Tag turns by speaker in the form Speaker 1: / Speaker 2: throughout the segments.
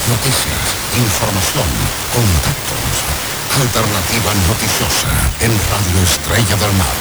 Speaker 1: Noticias, información, contactos. Alternativa noticiosa en Radio Estrella del Mar.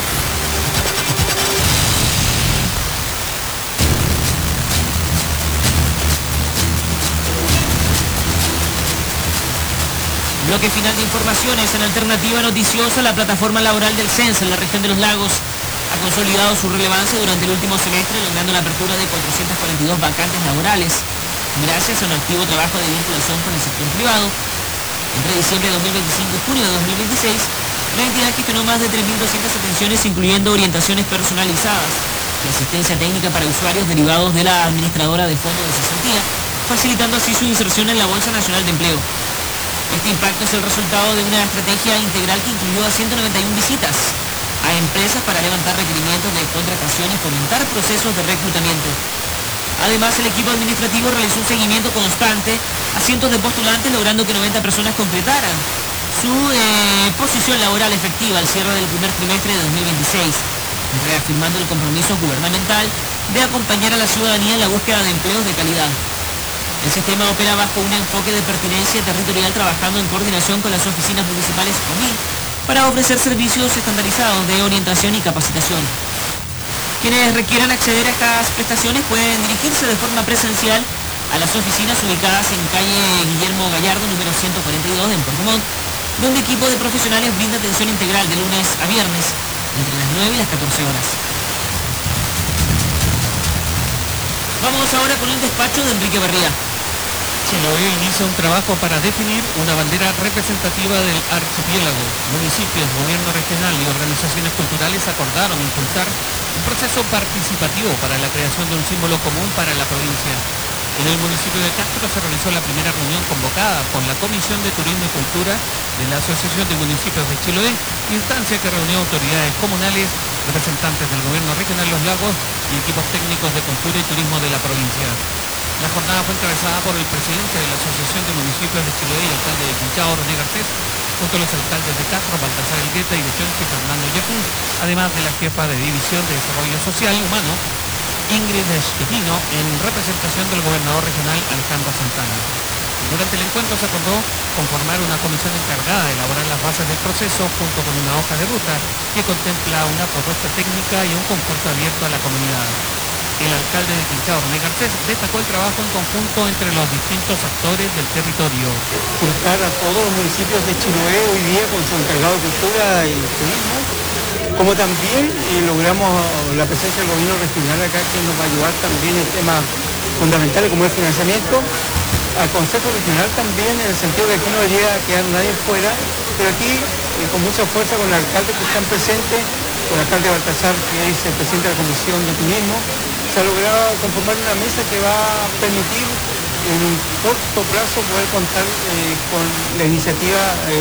Speaker 2: Bloque final de informaciones en Alternativa Noticiosa. La plataforma laboral del CENS en la región de los lagos ha consolidado su relevancia durante el último semestre, logrando la apertura de 442 vacantes laborales, gracias a un activo trabajo de vinculación con el sector privado. Entre diciembre de 2025 y junio de 2026, la entidad gestionó más de 3.200 atenciones, incluyendo orientaciones personalizadas y asistencia técnica para usuarios derivados de la administradora de fondo de cesantía, facilitando así su inserción en la Bolsa Nacional de Empleo. Este impacto es el resultado de una estrategia integral que incluyó a 191 visitas a empresas para levantar requerimientos de contratación y fomentar procesos de reclutamiento. Además, el equipo administrativo realizó un seguimiento constante a cientos de postulantes, logrando que 90 personas completaran su posición laboral efectiva al cierre del primer trimestre de 2026, reafirmando el compromiso gubernamental de acompañar a la ciudadanía en la búsqueda de empleos de calidad. El sistema opera bajo un enfoque de pertinencia territorial, trabajando en coordinación con las oficinas municipales OMI para ofrecer servicios estandarizados de orientación y capacitación. Quienes requieran acceder a estas prestaciones pueden dirigirse de forma presencial a las oficinas ubicadas en calle Guillermo Gallardo, número 142 en Puerto Montt, donde equipo de profesionales brinda atención integral de lunes a viernes, entre las 9 y las 14 horas. Vamos ahora con el despacho de Enrique Barría.
Speaker 3: Chiloé inicia un trabajo para definir una bandera representativa del archipiélago. Municipios, gobierno regional y organizaciones culturales acordaron impulsar un proceso participativo para la creación de un símbolo común para la provincia. En el municipio de Castro se realizó la primera reunión convocada con la Comisión de Turismo y Cultura de la Asociación de Municipios de Chiloé, instancia que reunió autoridades comunales, representantes del gobierno regional Los Lagos y equipos técnicos de cultura y turismo de la provincia. La jornada fue encabezada por el presidente de la Asociación de Municipios de Chiloé y alcalde de Quinchao, René Garcés, junto a los alcaldes de Castro, Baltasar Elgueta y de Chonchi, Fernando Yacún, además de la jefa de División de Desarrollo Social Humano, Ingrid Esquetino, en representación del gobernador regional Alejandro Santana. Durante el encuentro se acordó conformar una comisión encargada de elaborar las bases del proceso, junto con una hoja de ruta que contempla una propuesta técnica y un concurso abierto a la comunidad. El alcalde de Quinchao, René Garcés, destacó el trabajo en conjunto entre los distintos actores del territorio.
Speaker 4: Juntar a todos los municipios de Chiloé hoy día con su encargado de cultura y turismo, como también logramos la presencia del gobierno regional acá, que nos va a ayudar también en temas fundamentales como el financiamiento, al Consejo Regional también, en el sentido de que no debería quedar nadie fuera, pero aquí con mucha fuerza con los alcaldes que están presentes, con el alcalde Baltasar, que es el presidente de la Comisión de Turismo, se ha logrado conformar una mesa que va a permitir en un corto plazo poder contar con la iniciativa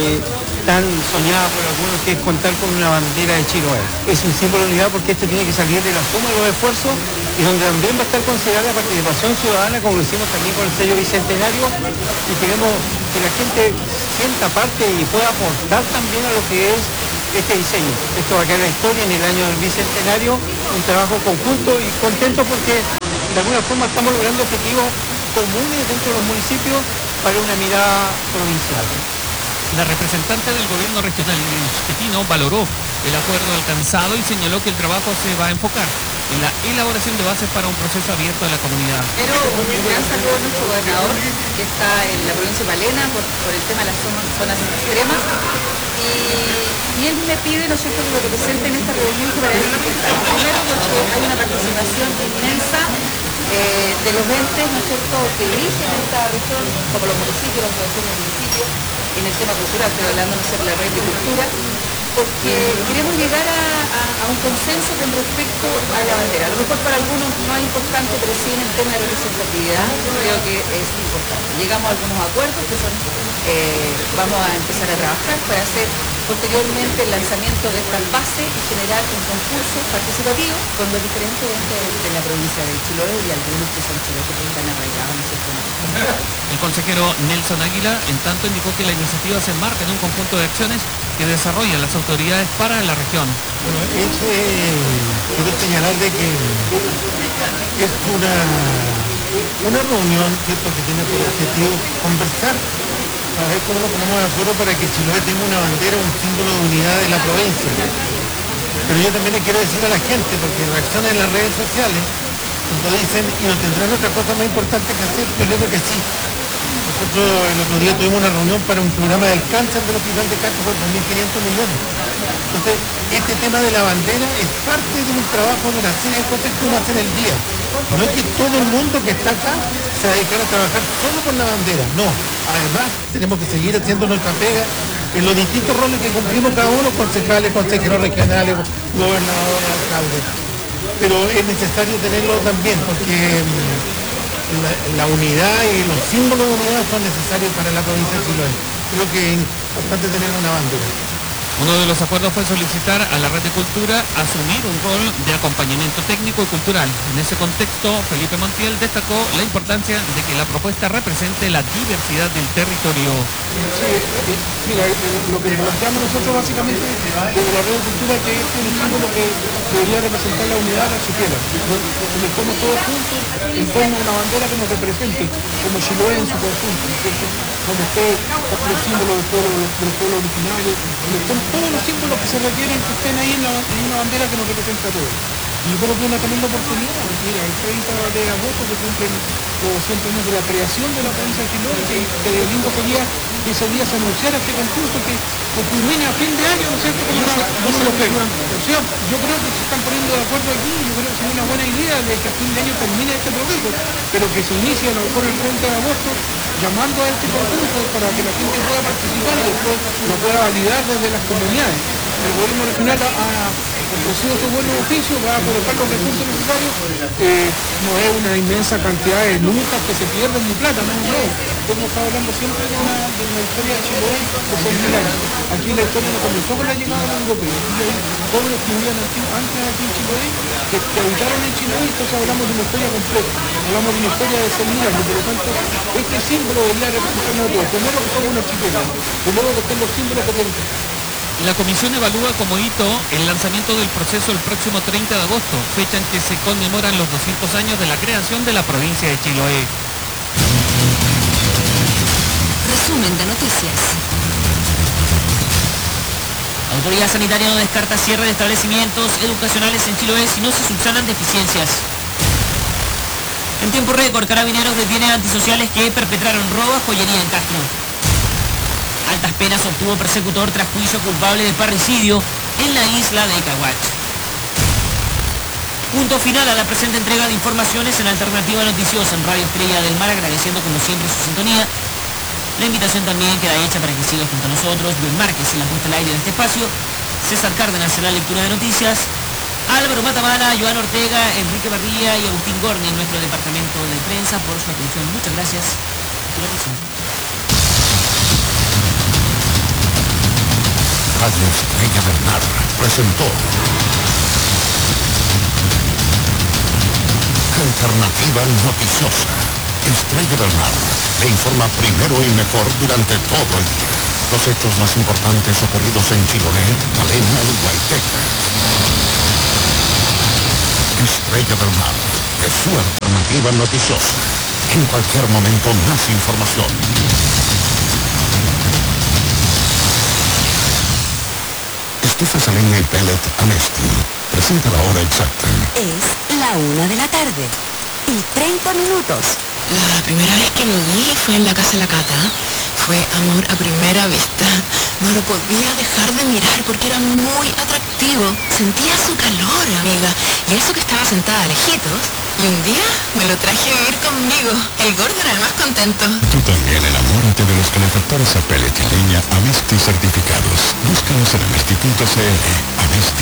Speaker 4: tan soñada por algunos, que es contar con una bandera de Chiloé. Es un símbolo de unidad porque esto tiene que salir de la suma de los esfuerzos y donde también va a estar considerada la participación ciudadana, como lo hicimos también con el sello bicentenario, y queremos que la gente sienta parte y pueda aportar también a lo que es este diseño. Esto va a quedar en la historia en el año del bicentenario, un trabajo conjunto y contento porque de alguna forma estamos logrando objetivos comunes dentro de los municipios para una mirada provincial.
Speaker 3: La representante del gobierno regional, Ingrid Esquetino, valoró el acuerdo alcanzado y señaló que el trabajo se va a enfocar en la elaboración de bases para un proceso abierto a la comunidad.
Speaker 5: Pero un gran saludo a nuestro gobernador, que está en la provincia de Palena por el tema de las zonas extremas. Y él me pide, ¿no es cierto?, que lo represente en esta reunión, que para él es importante. Primero porque hay una participación inmensa de los entes, ¿no es cierto?, que dirigen esta región, como los municipios, las asociaciones de municipios, en el tema cultural, estoy hablando, no sé, de la red de cultura, porque queremos llegar a un consenso con respecto a la bandera. A lo mejor para algunos no es importante, pero sí en el tema de representatividad creo que es importante. Llegamos a algunos acuerdos que son, vamos a empezar a trabajar para hacer posteriormente el lanzamiento de estas bases y generar un concurso participativo con los diferentes entes de la provincia de Chiloé y algunos que son chilenos que están arraigados en ese tema.
Speaker 3: El consejero Nelson Águila, en tanto, indicó que la iniciativa se enmarca en un conjunto de acciones que desarrollan las autoridades para la región.
Speaker 4: Bueno, quiero señalar de que es una una reunión, ¿cierto?, que tiene por objetivo conversar, a ver cómo nos ponemos de acuerdo para que Chiloé tenga una bandera, un símbolo de unidad de la provincia. Pero yo también le quiero decir a la gente, porque reaccionan en las redes sociales, cuando dicen, y no tendrán otra cosa más importante que hacer, pero yo creo que sí. Nosotros el otro día tuvimos una reunión para un programa del cáncer del Hospital de Cacho por 2.500 millones. Entonces, este tema de la bandera es parte de un trabajo de una serie de cosas que uno hace en el día. No es que todo el mundo que está acá se va a dedicar a trabajar solo con la bandera, no. Además, tenemos que seguir haciendo nuestra pega en los distintos roles que cumplimos cada uno, concejales, consejeros regionales, gobernadores, alcaldes. Pero es necesario tenerlo también, porque la unidad y los símbolos de unidad son necesarios para la provincia de Chiloé. Creo que es importante tener una bandera.
Speaker 3: Uno de los acuerdos fue solicitar a la Red de Cultura asumir un rol de acompañamiento técnico y cultural. En ese contexto, Felipe Montiel destacó la importancia de que la propuesta represente la diversidad del territorio.
Speaker 4: Sí, mira, lo que planteamos nosotros básicamente desde la Red de Cultura, que es un símbolo que debería representar la unidad del archipiélago. Donde estemos todos juntos en torno a una bandera que nos represente, como Chiloé en su conjunto, ¿cierto? Donde esté los símbolos del pueblo originario, donde estén todos los símbolos que se requieren que estén ahí en una bandera que nos representa a todos. Y yo creo que es una tremenda oportunidad. Mira, el 30 de agosto se cumplen los 100 años de la creación de la provincia de Chiloé, que de lindo sería que ese día se anunciara este concurso que culmine a fin de año, ¿no es cierto? Como lo que o sea, yo creo que se están poniendo de acuerdo aquí, yo creo que sería una buena idea de que a fin de año termine este proceso, pero que se inicie a lo mejor el 30 de agosto llamando a este concurso para que la gente pueda participar y después lo pueda validar desde las comunidades. El gobierno regional ha ofrecido su buen oficio, va a colocar los recursos necesarios. No es una inmensa cantidad de lucas que se pierden ni plata, no. Hemos estado hablando siempre de la historia de Chiloé de 6.000 años. Aquí la historia no comenzó con la llegada de los europeos. Aquí hay pueblos que vivían antes aquí en Chiloé, que habitaron en Chiloé, entonces hablamos de una historia completa. Hablamos de una historia de 6.000 años, por lo tanto, este símbolo debería representarnos a todos. Primero que somos un archipiélago, luego que estén los símbolos que tienen.
Speaker 3: La comisión evalúa como hito el lanzamiento del proceso el próximo 30 de agosto, fecha en que se conmemoran los 200 años de la creación de la provincia de Chiloé.
Speaker 6: Resumen de noticias.
Speaker 2: La autoridad sanitaria no descarta cierre de establecimientos educacionales en Chiloé si no se subsanan deficiencias. En tiempo récord, Carabineros detiene a antisociales que perpetraron robo a joyería en Castro. Altas penas obtuvo persecutor tras juicio culpable de parricidio en la isla de Caguach. Punto final a la presente entrega de informaciones en Alternativa Noticiosa en Radio Estrella del Mar, agradeciendo como siempre su sintonía. La invitación también queda hecha para que siga junto a nosotros Luis Márquez en la puesta al aire de este espacio, César Cárdenas en la lectura de noticias, Álvaro Matamala, Joan Ortega, Enrique Barría y Agustín Gorni en nuestro departamento de prensa por su atención. Muchas gracias. Hasta la próxima.
Speaker 1: Radio Estrella del Mar presentó Alternativa Noticiosa. Estrella del Mar le informa primero y mejor durante todo el día. Los hechos más importantes ocurridos en Chiloé, Palena y Guayteca. Estrella del Mar es su alternativa noticiosa. En cualquier momento más información. Estufa Saleña y Pellet Amesti presenta la hora exacta.
Speaker 6: Es la 1 de la tarde y 30 minutos.
Speaker 7: La primera vez que lo vi fue en la casa de la Cata. Fue amor a primera vista. No lo podía dejar de mirar porque era muy atractivo. Sentía su calor, amiga. Y eso que estaba sentada lejitos. Y un día me lo traje a vivir conmigo. El gordo era el más contento.
Speaker 8: Tú también enamórate de los calefactores a pellet y leña Amesti certificados. Búscalos en amesti.cl. Amesti.